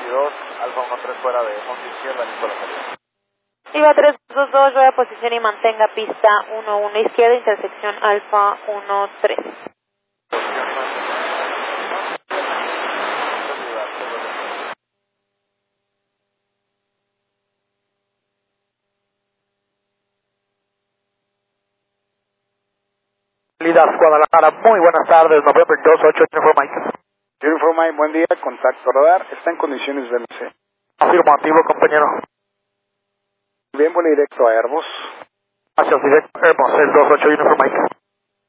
22, Alfa 13 fuera de monte izquierda, Nicolás. Iba 322, vaya a posición y mantenga pista 11 izquierda, intersección Alfa 13. Guadalajara, muy buenas tardes, November 28, Uniform Mike. Uniform Mike, buen día, contacto radar, está en condiciones de MC. Afirmativo, compañero. Bien, vuelo directo a Airbus. Hacia el directo Airbus, el 28 Uniform Mike.